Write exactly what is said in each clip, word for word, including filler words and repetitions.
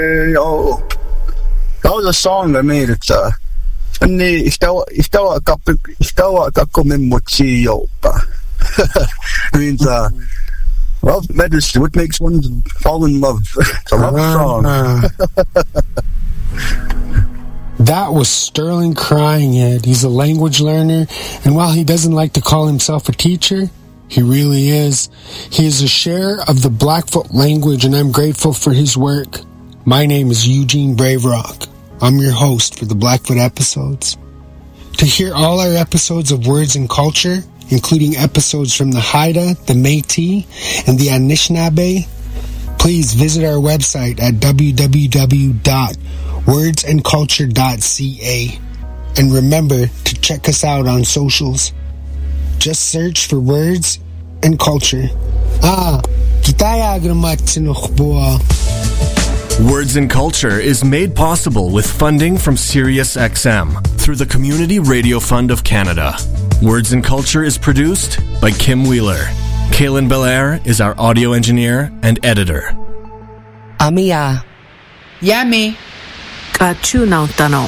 Oh, that was a song I made. It's uh, Ni istawa istawa kapu istawa kakumimochiyo. Means uh, love medicine. What makes one fall in love? It's a love song. That was Sterling Cryinghead. He's a language learner, and while he doesn't like to call himself a teacher, he really is. He is a sharer of the Blackfoot language, and I'm grateful for his work. My name is Eugene Braverock. I'm your host for the Blackfoot episodes. To hear all our episodes of Words and Culture, including episodes from the Haida, the Métis, and the Anishinaabe, please visit our website at w w w dot words and culture dot c a. And remember to check us out on socials. Just search for Words and Culture. Ah, kitaya agramatinukhboa. Words and Culture is made possible with funding from SiriusXM through the Community Radio Fund of Canada. Words and Culture is produced by Kim Wheeler. Kaylin Belair is our audio engineer and editor. Amiya. Yami. Kachunautano.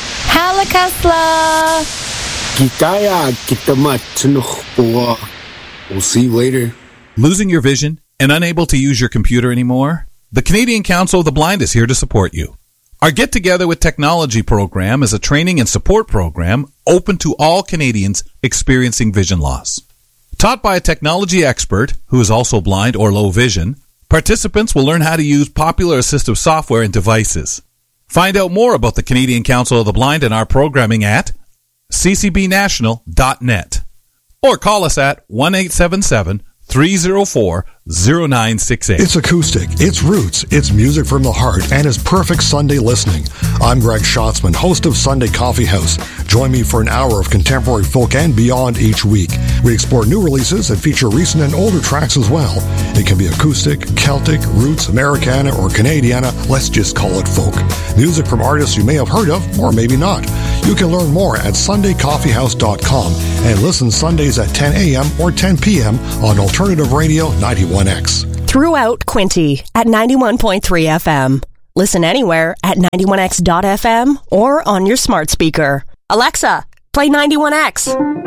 Halakasla. Kitaya kitamatsinukhboa. We'll see you later. Losing your vision and unable to use your computer anymore? The Canadian Council of the Blind is here to support you. Our Get Together with Technology program is a training and support program open to all Canadians experiencing vision loss. Taught by a technology expert who is also blind or low vision, participants will learn how to use popular assistive software and devices. Find out more about the Canadian Council of the Blind and our programming at c c b national dot net or call us at one eight seven seven, three oh four, oh nine six eight. It's acoustic, it's roots, it's music from the heart, and it's perfect Sunday listening. I'm Greg Schatzman, host of Sunday Coffee House. Join me for an hour of contemporary folk and beyond each week. We explore new releases and feature recent and older tracks as well. It can be acoustic, Celtic, roots, Americana, or Canadiana. Let's just call it folk. Music from artists you may have heard of, or maybe not. You can learn more at sunday coffee house dot com and listen Sundays at ten a.m. or ten p.m. on Alternative Radio ninety-one X. Throughout Quinte at ninety-one point three F M. Listen anywhere at ninety-one x dot f m or on your smart speaker. Alexa, play ninety-one X.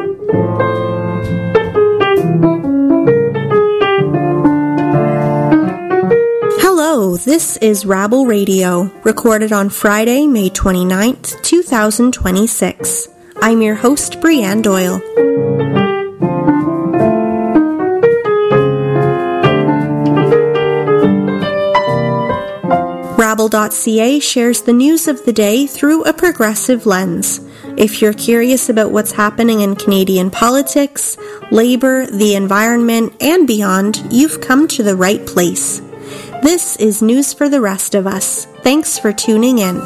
Hello, this is Rabble Radio, recorded on Friday, May twenty-ninth, twenty twenty-six. I'm your host, Brianne Doyle. Rabble dot c a shares the news of the day through a progressive lens. If you're curious about what's happening in Canadian politics, labor, the environment, and beyond, you've come to the right place. This is news for the rest of us. Thanks for tuning in.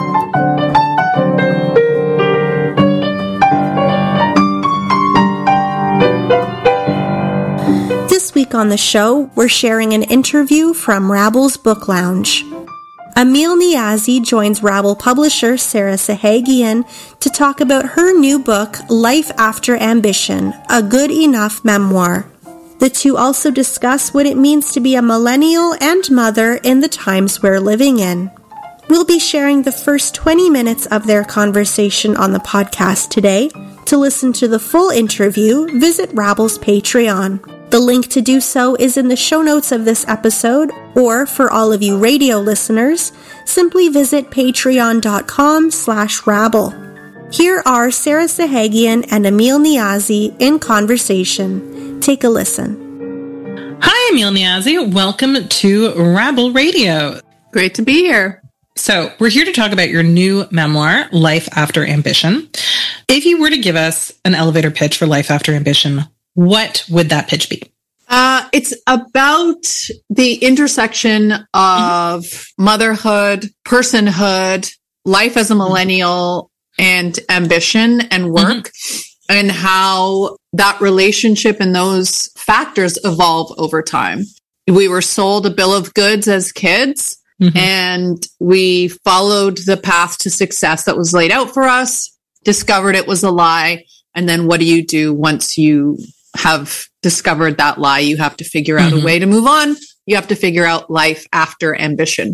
This week on the show, we're sharing an interview from Rabble's Book Lounge. Emil Niazi joins Rabble publisher Sarah Sahagian to talk about her new book, Life After Ambition, a good enough memoir. The two also discuss what it means to be a millennial and mother in the times we're living in. We'll be sharing the first twenty minutes of their conversation on the podcast today. To listen to the full interview, visit Rabble's Patreon. The link to do so is in the show notes of this episode, or for all of you radio listeners, simply visit patreon.com slash rabble. Here are Sarah Sahagian and Emil Niazi in conversation. Take a listen. Hi, Emil Niazi. Welcome to Rabble Radio. Great to be here. So we're here to talk about your new memoir, Life After Ambition. If you were to give us an elevator pitch for Life After Ambition, what would that pitch be? Uh, it's about the intersection of mm-hmm. motherhood, personhood, life as a millennial, and ambition and work, mm-hmm. and how that relationship and those factors evolve over time. We were sold a bill of goods as kids, mm-hmm. and we followed the path to success that was laid out for us, discovered it was a lie, and then what do you do once you have discovered that lie? You have to figure out mm-hmm. a way to move on. You have to figure out life after ambition.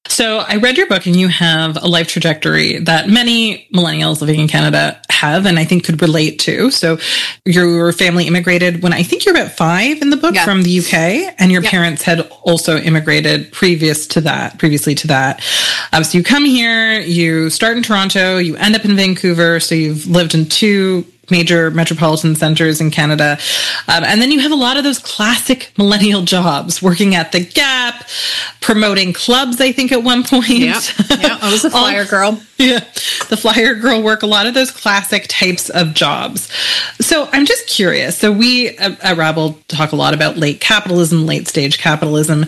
So I read your book and you have a life trajectory that many millennials living in Canada have and I think could relate to. So your family immigrated when I think you're about five in the book yeah. from the U K, and your yeah. parents had also immigrated previous to that, previously to that. Um, so you come here, you start in Toronto, you end up in Vancouver. So you've lived in two major metropolitan centers in Canada. Um, and then you have a lot of those classic millennial jobs, working at the Gap, promoting clubs, I think, at one point. Yeah, yeah. I was a flyer All, girl. Yeah, the flyer girl work, a lot of those classic types of jobs. So I'm just curious. So we at, at Rabble talk a lot about late capitalism, late stage capitalism.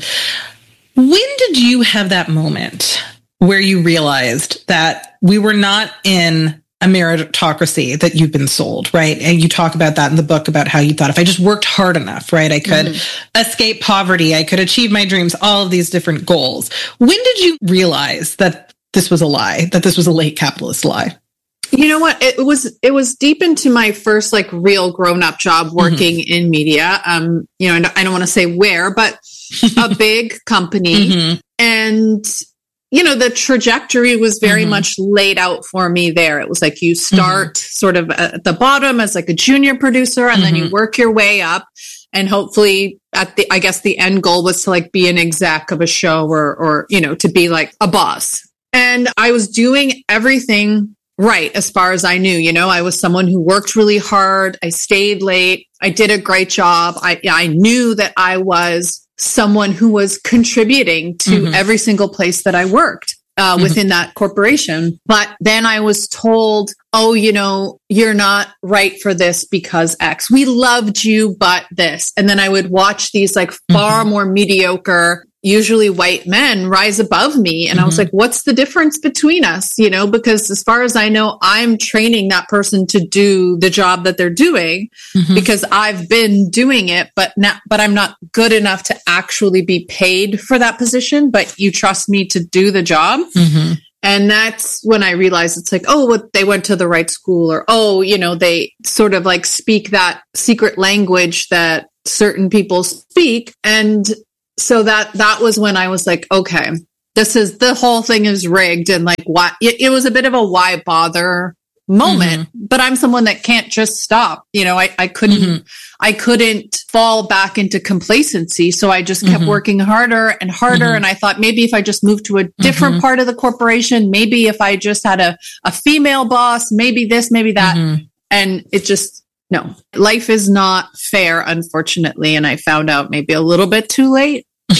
When did you have that moment where you realized that we were not in a meritocracy that you've been sold, right? And you talk about that in the book about how you thought if I just worked hard enough, right, I could mm-hmm. escape poverty, I could achieve my dreams, all of these different goals. When did you realize that this was a lie, that this was a late capitalist lie? You know what? It was it was deep into my first like real grown up job working mm-hmm. in media. Um, you know, I don't want to say where, but a big company, mm-hmm. and you know, the trajectory was very mm-hmm. much laid out for me there. It was like you start mm-hmm. sort of at the bottom as like a junior producer, and mm-hmm. then you work your way up. And hopefully at the, I guess the end goal was to like be an exec of a show or, or, you know, to be like a boss. And I was doing everything right as far as I knew. You know, I was someone who worked really hard. I stayed late. I did a great job. I, I knew that I was someone who was contributing to mm-hmm. every single place that I worked uh, mm-hmm. within that corporation. But then I was told, oh, you know, you're not right for this because X. We loved you, but this. And then I would watch these like far mm-hmm. more mediocre, usually white men rise above me. And mm-hmm. I was like, what's the difference between us? You know, because as far as I know, I'm training that person to do the job that they're doing mm-hmm. because I've been doing it, but not, but I'm not good enough to actually be paid for that position, but you trust me to do the job. Mm-hmm. And that's when I realized it's like, oh, well, they went to the right school, or, oh, you know, they sort of like speak that secret language that certain people speak. And so that, that was when I was like, okay, this is, the whole thing is rigged. And like, why, it, it was a bit of a why bother moment, mm-hmm. but I'm someone that can't just stop. You know, I, I couldn't, mm-hmm. I couldn't fall back into complacency. So I just kept mm-hmm. working harder and harder. Mm-hmm. And I thought maybe if I just moved to a different mm-hmm. part of the corporation, maybe if I just had a, a female boss, maybe this, maybe that. Mm-hmm. And it just, no, life is not fair, unfortunately. And I found out maybe a little bit too late.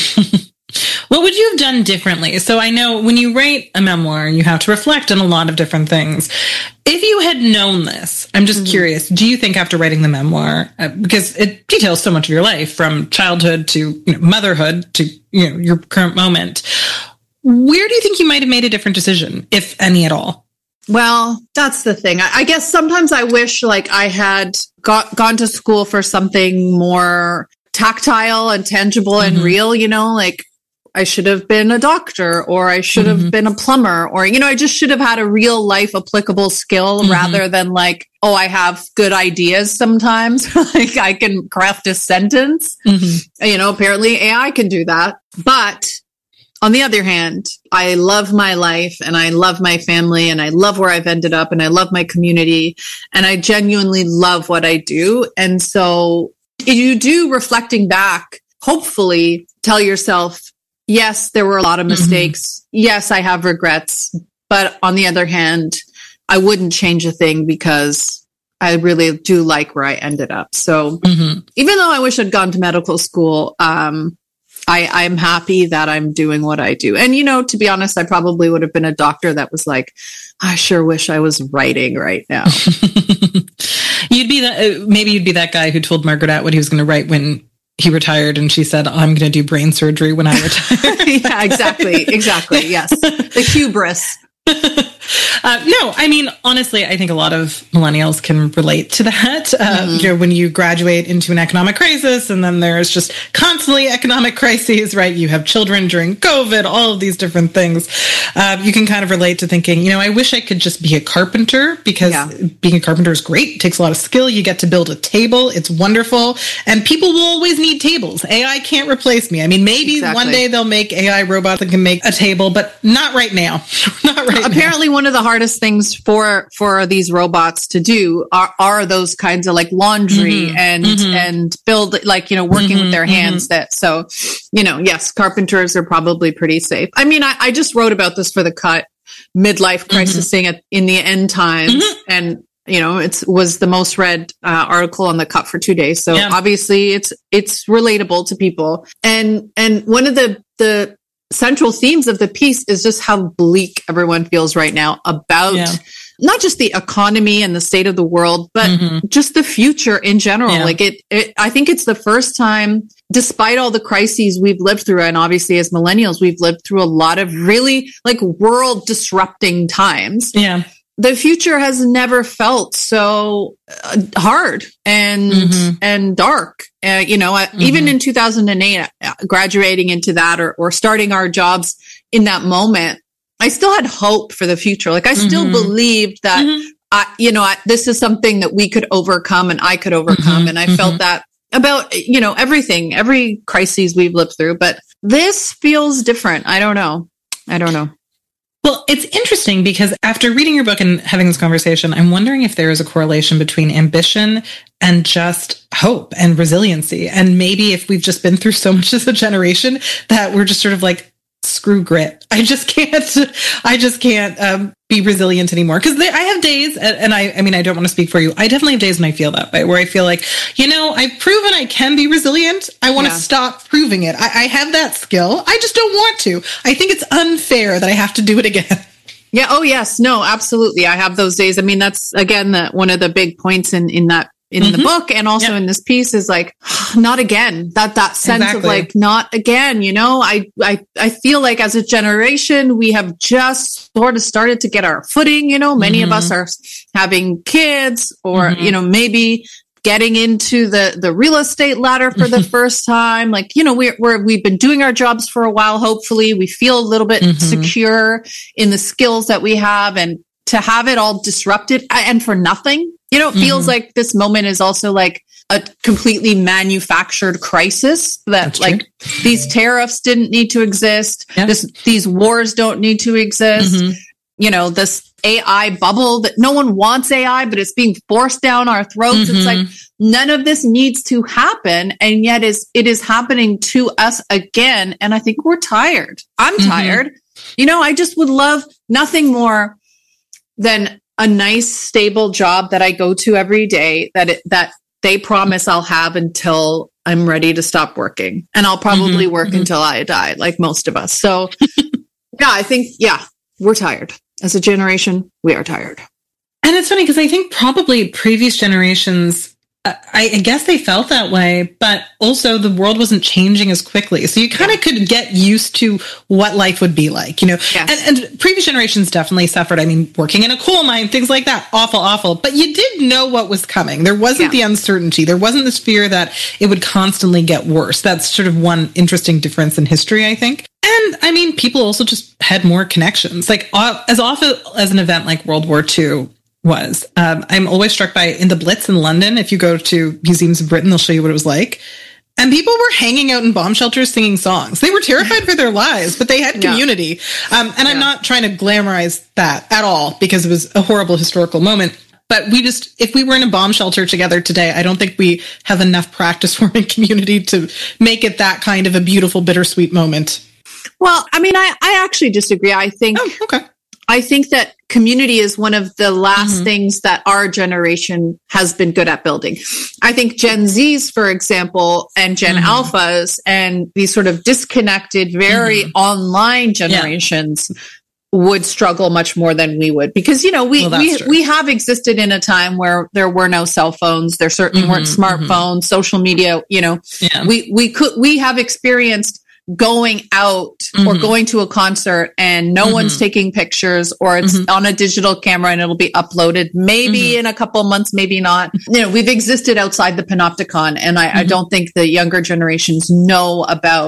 What would you have done differently? So I know when you write a memoir, you have to reflect on a lot of different things. If you had known this, I'm just mm-hmm. curious, do you think after writing the memoir, uh, because it details so much of your life from childhood to you know, motherhood to you know your current moment, where do you think you might have made a different decision, if any at all? Well, that's the thing. I, I guess sometimes I wish like I had got, gone to school for something more tactile and tangible mm-hmm. and real, you know, like I should have been a doctor, or I should have mm-hmm. been a plumber, or, you know, I just should have had a real life applicable skill mm-hmm. rather than like, oh, I have good ideas sometimes. Like I can craft a sentence, mm-hmm. you know, apparently A I can do that. But on the other hand, I love my life and I love my family and I love where I've ended up and I love my community and I genuinely love what I do. And so you do, reflecting back, hopefully tell yourself, yes, there were a lot of mistakes. Mm-hmm. Yes, I have regrets. But on the other hand, I wouldn't change a thing because I really do like where I ended up. So mm-hmm. even though I wish I'd gone to medical school, um, I, I'm happy that I'm doing what I do. And, you know, to be honest, I probably would have been a doctor that was like, I sure wish I was writing right now. You'd be that, uh, maybe you'd be that guy who told Margaret Atwood he was going to write when he retired, and she said, I'm going to do brain surgery when I retire. Yeah, exactly. Exactly. Yes. The hubris. Uh, no, I mean, honestly, I think a lot of millennials can relate to that. Uh, mm-hmm. You know, when you graduate into an economic crisis and then there's just constantly economic crises, right? You have children during COVID, all of these different things. uh, you can kind of relate to thinking, you know, I wish I could just be a carpenter, because yeah. being a carpenter is great. It takes a lot of skill. You get to build a table. It's wonderful. And people will always need tables. A I can't replace me. I mean, maybe exactly. one day they'll make A I robots that can make a table, but not right now. Not right Apparently now. One of the hardest things for, for these robots to do are, are those kinds of like laundry mm-hmm. and, mm-hmm. and build, like, you know, working mm-hmm. with their hands mm-hmm. that, so, you know, yes, carpenters are probably pretty safe. I mean, I, I just wrote about this for The Cut, midlife crisising mm-hmm. at, in the end times. Mm-hmm. And, you know, it's was the most read uh, article on The Cut for two days. So yeah. obviously it's, it's relatable to people. And, and one of the, the central themes of the piece is just how bleak everyone feels right now about yeah. not just the economy and the state of the world, but mm-hmm. just the future in general. Yeah. Like it, it, I think it's the first time, despite all the crises we've lived through, and obviously as millennials, we've lived through a lot of really like world disrupting times. Yeah. The future has never felt so uh, hard and mm-hmm. and dark. Uh, you know, mm-hmm. even in two thousand eight, uh, graduating into that or, or starting our jobs in that moment, I still had hope for the future. Like I still mm-hmm. believed that, mm-hmm. I, you know, I, this is something that we could overcome and I could overcome. Mm-hmm. And I mm-hmm. felt that about, you know, everything, every crisis we've lived through. But this feels different. I don't know. I don't know. Well, it's interesting because after reading your book and having this conversation, I'm wondering if there is a correlation between ambition and just hope and resiliency. And maybe if we've just been through so much as a generation that we're just sort of like, screw grit. I just can't, I just can't um, be resilient anymore. Because I have days, and I, I mean, I don't want to speak for you. I definitely have days when I feel that way, where I feel like, you know, I've proven I can be resilient. I want to yeah. stop proving it. I, I have that skill. I just don't want to. I think it's unfair that I have to do it again. Yeah. Oh, yes. No, absolutely. I have those days. I mean, that's, again, the, one of the big points in, in that in mm-hmm. the book and also yep. in this piece is like, not again, that, that sense exactly. of like, not again, you know, I, I, I feel like as a generation, we have just sort of started to get our footing, you know, many mm-hmm. of us are having kids or, mm-hmm. you know, maybe getting into the, the real estate ladder for the first time. Like, you know, we're, we're, we've been doing our jobs for a while. Hopefully we feel a little bit mm-hmm. secure in the skills that we have, and to have it all disrupted and for nothing. You know, it feels mm-hmm. like this moment is also like a completely manufactured crisis that That's like true. These tariffs didn't need to exist. Yeah. This, these wars don't need to exist. Mm-hmm. You know, this A I bubble that no one wants A I, but it's being forced down our throats. Mm-hmm. It's like none of this needs to happen. And yet is, it is happening to us again. And I think we're tired. I'm mm-hmm. tired. You know, I just would love nothing more than a nice, stable job that I go to every day that it, that they promise I'll have until I'm ready to stop working. And I'll probably mm-hmm, work mm-hmm. until I die, like most of us. So yeah, I think, yeah, we're tired. As a generation, we are tired. And it's funny because I think probably previous generations, uh, I, I guess they felt that way, but also the world wasn't changing as quickly. So you kind of yeah. could get used to what life would be like, you know, yes. and, and previous generations definitely suffered. I mean, working in a coal mine, things like that, awful, awful, but you did know what was coming. There wasn't yeah. the uncertainty. There wasn't this fear that it would constantly get worse. That's sort of one interesting difference in history, I think. And I mean, people also just had more connections, like uh, as often as an event like World War Two was. Um, I'm always struck by in the Blitz in London. If you go to museums in Britain, they'll show you what it was like. And people were hanging out in bomb shelters singing songs. They were terrified for their lives, but they had community. Yeah. Um, and yeah. I'm not trying to glamorize that at all because it was a horrible historical moment. But we just, if we were in a bomb shelter together today, I don't think we have enough practice forming community to make it that kind of a beautiful, bittersweet moment. Well, I mean, I, I actually disagree. I think, oh, okay. I think that community is one of the last mm-hmm. things that our generation has been good at building. I think Gen Zs, for example, and Gen mm-hmm. Alphas and these sort of disconnected, very mm-hmm. online generations yeah. would struggle much more than we would. Because, you know, we, well, we, we have existed in a time where there were no cell phones. There certainly mm-hmm. weren't smartphones, mm-hmm. social media, you know, yeah. we, we could, we have experienced going out mm-hmm. or going to a concert and no mm-hmm. one's taking pictures, or it's mm-hmm. on a digital camera and it'll be uploaded maybe mm-hmm. in a couple months, maybe not. You know, we've existed outside the panopticon, and I, mm-hmm. I don't think the younger generations know about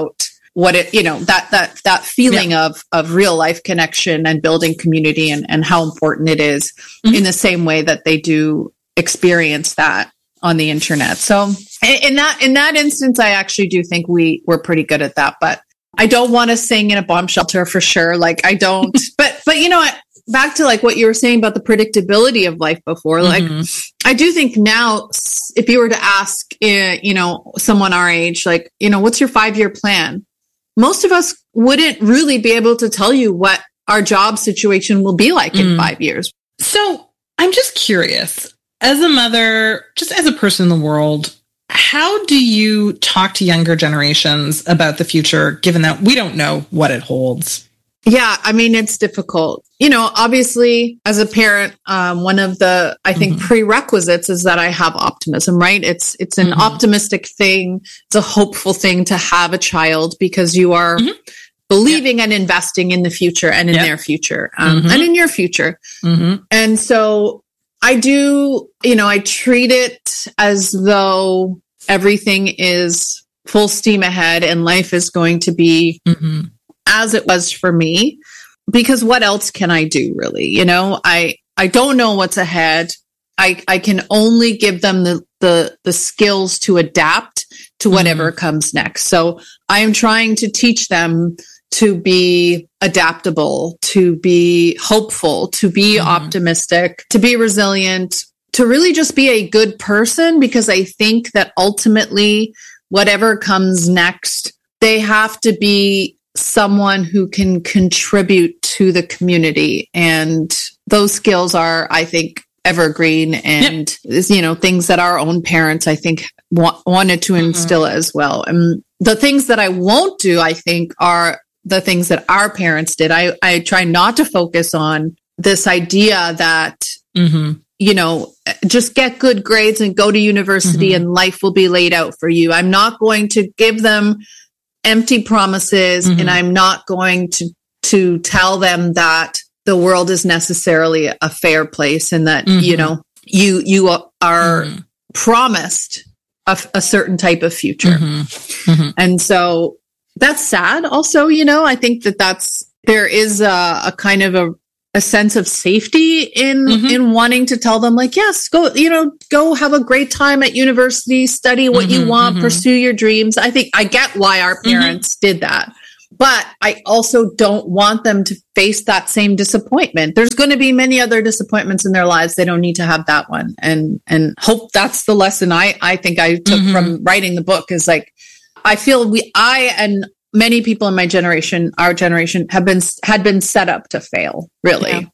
what it, you know, that, that, that feeling yeah. of, of real life connection and building community and, and how important it is mm-hmm. in the same way that they do experience that on the internet. So in that, in that instance, I actually do think we we're pretty good at that, but I don't want to sing in a bomb shelter for sure. Like I don't, but, but you know, back to like what you were saying about the predictability of life before, like mm-hmm. I do think now if you were to ask, uh, you know, someone our age, like, you know, what's your five-year plan? Most of us wouldn't really be able to tell you what our job situation will be like mm. in five years. So I'm just curious, as a mother, just as a person in the world, how do you talk to younger generations about the future, given that we don't know what it holds? Yeah, I mean, it's difficult. You know, obviously, as a parent, um, one of the, I think, mm-hmm. prerequisites is that I have optimism, right? It's it's an mm-hmm. optimistic thing. It's a hopeful thing to have a child because you are mm-hmm. believing yep. and investing in the future and in yep. their future um, mm-hmm. and in your future. Mm-hmm. And so I do, you know, I treat it as though everything is full steam ahead and life is going to be mm-hmm. as it was for me, because what else can I do really? You know, I, I don't know what's ahead. I, I can only give them the, the, the skills to adapt to whatever mm-hmm. comes next. So I am trying to teach them to be adaptable, to be hopeful, to be mm-hmm. optimistic, to be resilient, to really just be a good person, because I think that ultimately whatever comes next, they have to be someone who can contribute to the community. And those skills are, I think, evergreen and, yep. you know, things that our own parents, I think, wa- wanted to instill mm-hmm. as well. And the things that I won't do, I think, are the things that our parents did. I, I try not to focus on this idea that, mm-hmm. you know, just get good grades and go to university mm-hmm. and life will be laid out for you. I'm not going to give them empty promises mm-hmm. and I'm not going to, to tell them that the world is necessarily a fair place and that, mm-hmm. you know, you, you are mm-hmm. promised a, a certain type of future. Mm-hmm. Mm-hmm. And so that's sad. Also, you know, I think that that's, there is a, a kind of a, a sense of safety in, mm-hmm. in wanting to tell them like, yes, go, you know, go have a great time at university, study what mm-hmm, you want, mm-hmm. pursue your dreams. I think I get why our parents mm-hmm. did that, but I also don't want them to face that same disappointment. There's going to be many other disappointments in their lives. They don't need to have that one. And, and hope that's the lesson I, I think I took mm-hmm. from writing the book is like, I feel we, I and many people in my generation, our generation, have been had been set up to fail, really, yeah.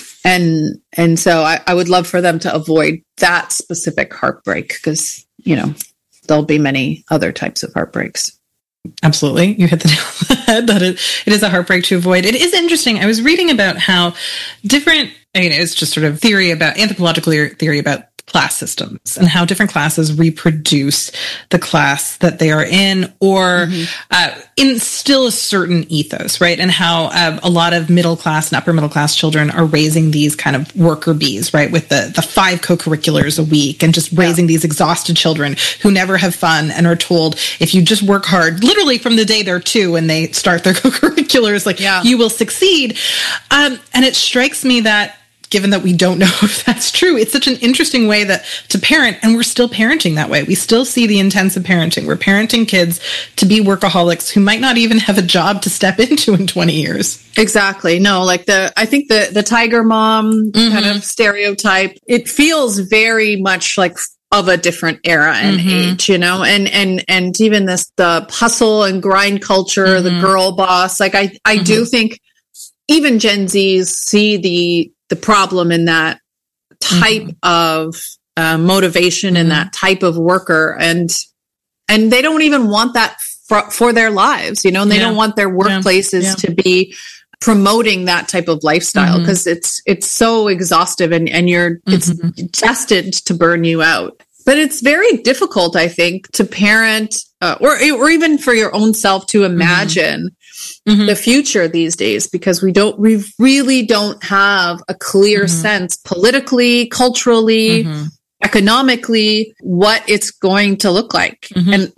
and and so I, I would love for them to avoid that specific heartbreak because you know there'll be many other types of heartbreaks. Absolutely, you hit the nail on the head. That it, it is a heartbreak to avoid. It is interesting. I was reading about how different. I mean, it's just sort of theory about anthropological theory about class systems and how different classes reproduce the class that they are in or mm-hmm. uh, instill a certain ethos, right? And how uh, a lot of middle class and upper middle class children are raising these kind of worker bees, right? With the, the five co-curriculars a week and just raising yeah. these exhausted children who never have fun and are told, if you just work hard, literally from the day they're two and they start their co-curriculars, like yeah. you will succeed. Um, and it strikes me that given that we don't know if that's true, it's such an interesting way that to parent, and we're still parenting that way. We still see the intensive parenting. We're parenting kids to be workaholics who might not even have a job to step into in twenty years. Exactly. No, like the, I think the, the tiger mom mm-hmm. kind of stereotype, it feels very much like of a different era and mm-hmm. age, you know, and, and, and even this, the hustle and grind culture, mm-hmm. the girl boss, like I, I mm-hmm. do think even Gen Zs see the, the problem in that type mm-hmm. of uh, motivation mm-hmm. and that type of worker. And, and they don't even want that for, for their lives, you know, and they yeah. don't want their workplaces yeah. Yeah. to be promoting that type of lifestyle because mm-hmm. it's, it's so exhaustive and, and you're, mm-hmm. it's destined to burn you out. But it's very difficult, I think, to parent uh, or, or even for your own self to imagine mm-hmm. the future these days, because we don't, we really don't have a clear mm-hmm. sense politically, culturally, mm-hmm. economically, what it's going to look like. Mm-hmm. And like,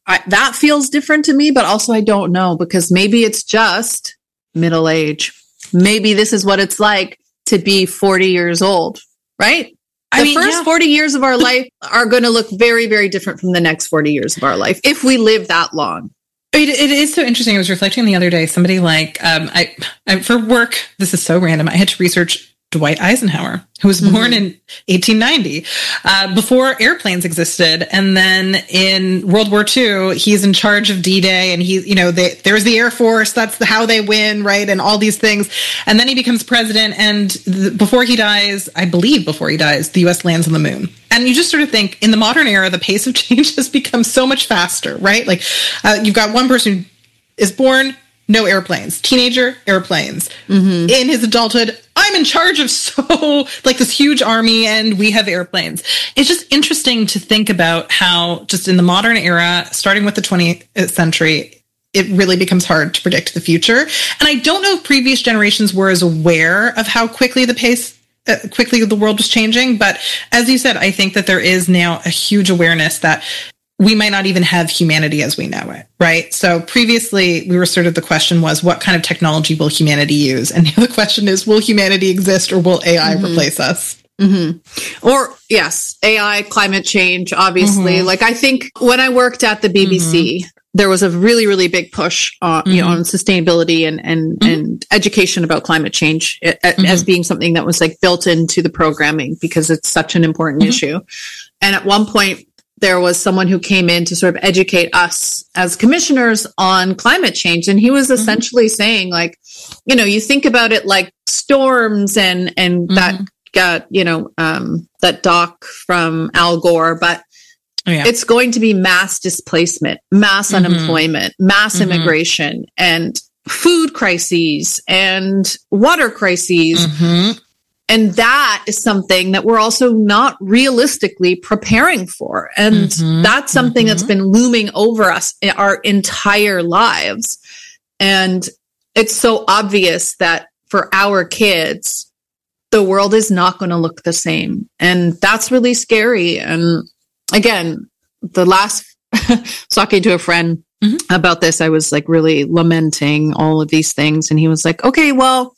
I, that feels different to me, but also I don't know, because maybe it's just middle age. Maybe this is what it's like to be forty years old, right? The I mean, first yeah. forty years of our life are going to look very, very different from the next forty years of our life if we live that long. It, it is so interesting. I was reflecting the other day, somebody like, um, I, I, for work, this is so random. I had to research Dwight Eisenhower, who was born mm-hmm. in eighteen ninety, uh, before airplanes existed. And then in World War Two, he's in charge of D-Day, and he, you know, they, there's the Air Force. That's the, how they win, right? And all these things. And then he becomes president. And the, before he dies, I believe before he dies, the U S lands on the moon. And you just sort of think, in the modern era, the pace of change has become so much faster, right? Like, uh, you've got one person who is born, no airplanes. Teenager, airplanes. Mm-hmm. In his adulthood, I'm in charge of so, like, this huge army, and we have airplanes. It's just interesting to think about how, just in the modern era, starting with the twentieth century, it really becomes hard to predict the future. And I don't know if previous generations were as aware of how quickly the pace, uh, quickly the world was changing. But as you said, I think that there is now a huge awareness that we might not even have humanity as we know it, right? So previously, we were sort of, the question was, what kind of technology will humanity use? And the question is, will humanity exist, or will A I mm-hmm. replace us? Mm-hmm. Or, yes, A I, climate change, obviously. Mm-hmm. Like, I think when I worked at the B B C, mm-hmm. there was a really, really big push uh, mm-hmm. you know, on sustainability and, and, mm-hmm. and education about climate change it, mm-hmm. as being something that was, like, built into the programming, because it's such an important mm-hmm. issue. And at one point, there was someone who came in to sort of educate us as commissioners on climate change. And he was essentially mm-hmm. saying, like, you know, you think about it like storms and, and mm-hmm. that got, you know, um, that doc from Al Gore, but oh, yeah. it's going to be mass displacement, mass mm-hmm. unemployment, mass mm-hmm. immigration, and food crises and water crises. Mm-hmm. And that is something that we're also not realistically preparing for. And mm-hmm, that's something mm-hmm. that's been looming over us our entire lives. And it's so obvious that for our kids, the world is not going to look the same. And that's really scary. And again, the last, talking to a friend mm-hmm. about this, I was like really lamenting all of these things. And he was like, okay, well,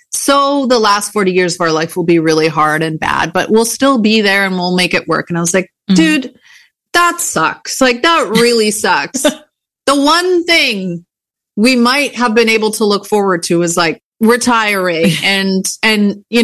so the last forty years of our life will be really hard and bad, but we'll still be there and we'll make it work. And I was like, mm-hmm. dude, that sucks. Like, that really sucks. The one thing we might have been able to look forward to is, like, retiring and, and, you